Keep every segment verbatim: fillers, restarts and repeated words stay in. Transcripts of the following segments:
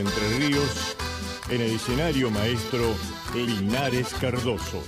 Entre Ríos, en el escenario maestro Linares Cardoso.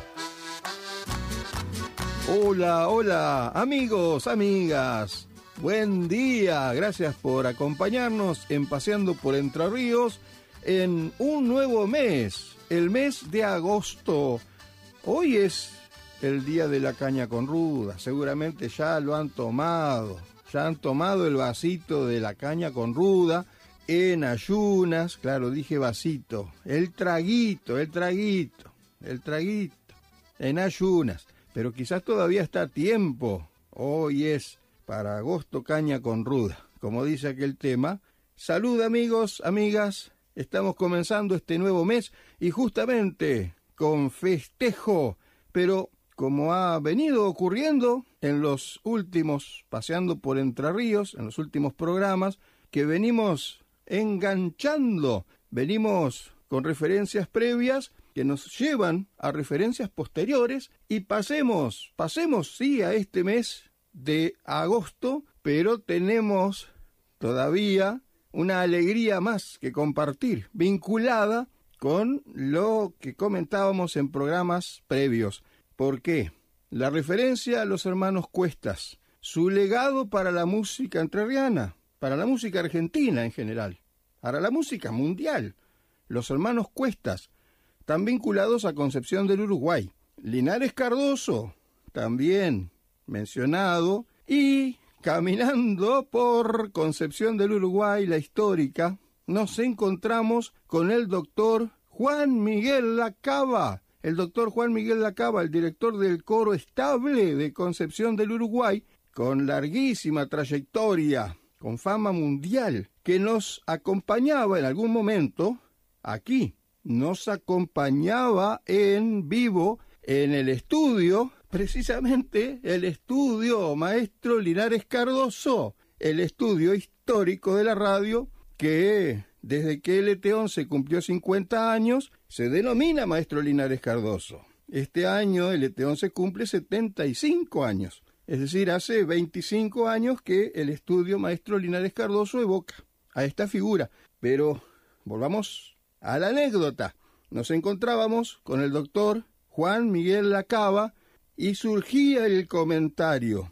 Hola, hola, amigos, amigas. Buen día, gracias por acompañarnos en Paseando por Entre Ríos en un nuevo mes, el mes de agosto. Hoy es el día de la caña con ruda, seguramente ya lo han tomado, ya han tomado el vasito de la caña con ruda en ayunas, claro, dije vasito, el traguito, el traguito, el traguito, en ayunas, pero quizás todavía está a tiempo. Hoy es para agosto caña con ruda, como dice aquel tema. Salud, amigos, amigas, estamos comenzando este nuevo mes y justamente con festejo, pero como ha venido ocurriendo en los últimos, paseando por Entre Ríos, en los últimos programas, que venimos enganchando, venimos con referencias previas que nos llevan a referencias posteriores y pasemos, pasemos sí a este mes de agosto, pero tenemos todavía una alegría más que compartir, vinculada con lo que comentábamos en programas previos. ¿Por qué? La referencia a los hermanos Cuestas, su legado para la música entrerriana, para la música argentina en general, para la música mundial. Los hermanos Cuestas, tan vinculados a Concepción del Uruguay. Linares Cardoso, también mencionado, y caminando por Concepción del Uruguay, la histórica, nos encontramos con el doctor Juan Miguel Lacaba. El doctor Juan Miguel Lacaba, el director del Coro Estable de Concepción del Uruguay, con larguísima trayectoria, con fama mundial, que nos acompañaba en algún momento aquí, nos acompañaba en vivo en el estudio, precisamente el estudio maestro Linares Cardoso, el estudio histórico de la radio que desde que L T once cumplió cincuenta años se denomina maestro Linares Cardoso. Este año L T once cumple setenta y cinco años, es decir, hace veinticinco años que el estudio maestro Linares Cardoso evoca a esta figura. Pero volvamos a la anécdota. Nos encontrábamos con el doctor Juan Miguel Lacaba y surgía el comentario.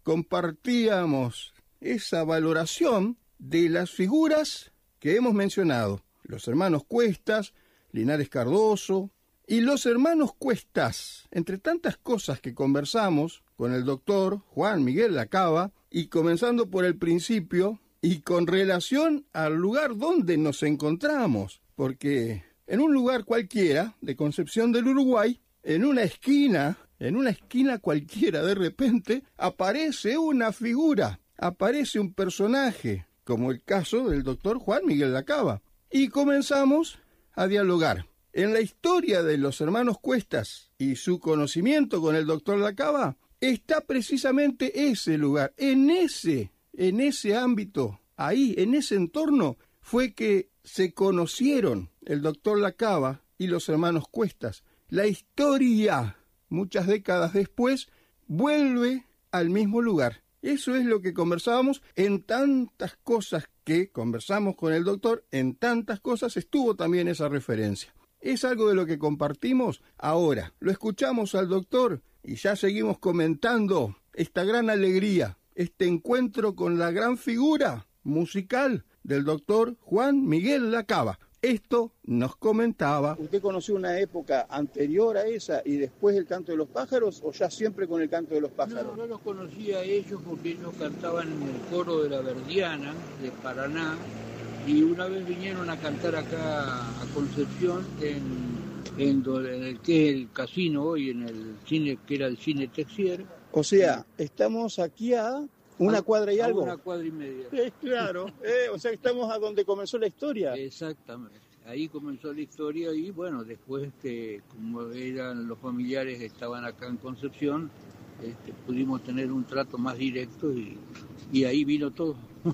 Compartíamos esa valoración de las figuras que hemos mencionado. Los hermanos Cuestas, Linares Cardoso y los hermanos Cuestas. Entre tantas cosas que conversamos con el doctor Juan Miguel Lacaba y comenzando por el principio y con relación al lugar donde nos encontramos. Porque en un lugar cualquiera de Concepción del Uruguay, en una esquina, en una esquina cualquiera de repente, aparece una figura, aparece un personaje, como el caso del doctor Juan Miguel Lacaba. Y comenzamos a dialogar. En la historia de los hermanos Cuestas y su conocimiento con el doctor Lacaba, está precisamente ese lugar, en ese, en ese ámbito, ahí, en ese entorno, fue que se conocieron el doctor Lacaba y los hermanos Cuestas. La historia, muchas décadas después, vuelve al mismo lugar. Eso es lo que conversábamos en tantas cosas que conversamos con el doctor, en tantas cosas estuvo también esa referencia. Es algo de lo que compartimos ahora. Lo escuchamos al doctor y ya seguimos comentando esta gran alegría, este encuentro con la gran figura musical del doctor Juan Miguel Lacaba. Esto nos comentaba. ¿Usted conoció una época anterior a esa y después el canto de los pájaros o ya siempre con el canto de los pájaros? No, no los conocía a ellos porque ellos cantaban en el coro de la Verdiana de Paraná y una vez vinieron a cantar acá a Concepción en, en, en el que es el casino hoy, en el cine que era el cine Texier. O sea, estamos aquí a una cuadra y a algo. Una cuadra y media. Eh, claro, eh, o sea, estamos a donde comenzó la historia. Exactamente. Ahí comenzó la historia y bueno, después este, como eran los familiares que estaban acá en Concepción, este, pudimos tener un trato más directo y, y ahí vino todo.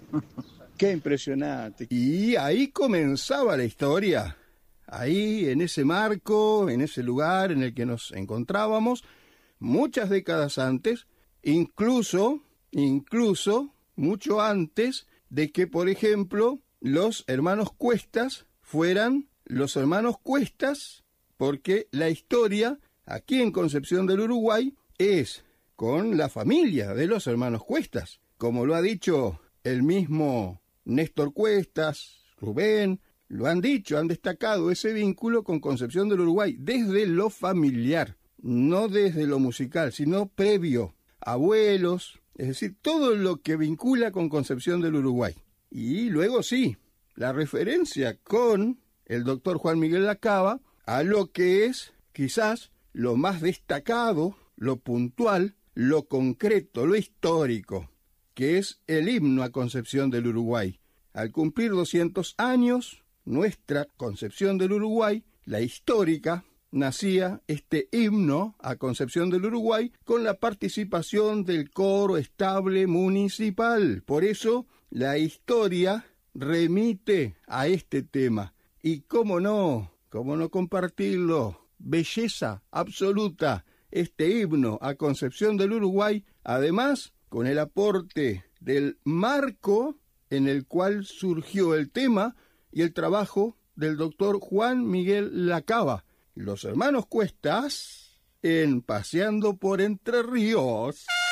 Qué impresionante. Y ahí comenzaba la historia. Ahí, en ese marco, en ese lugar en el que nos encontrábamos, muchas décadas antes, incluso, incluso, mucho antes de que, por ejemplo, los hermanos Cuestas fueran los hermanos Cuestas, porque la historia aquí en Concepción del Uruguay es con la familia de los hermanos Cuestas, como lo ha dicho el mismo Néstor Cuestas, Rubén, lo han dicho, han destacado ese vínculo con Concepción del Uruguay desde lo familiar, no desde lo musical, sino previo, abuelos, es decir, todo lo que vincula con Concepción del Uruguay. Y luego sí, la referencia con el doctor Juan Miguel Lacaba a lo que es quizás lo más destacado, lo puntual, lo concreto, lo histórico, que es el himno a Concepción del Uruguay. Al cumplir doscientos años, nuestra Concepción del Uruguay, la histórica, nacía este himno a Concepción del Uruguay con la participación del coro estable municipal. Por eso, la historia remite a este tema. Y cómo no, cómo no compartirlo, belleza absoluta, este himno a Concepción del Uruguay, además con el aporte del marco en el cual surgió el tema y el trabajo del doctor Juan Miguel Lacaba. Los hermanos Cuestas en Paseando por Entre Ríos.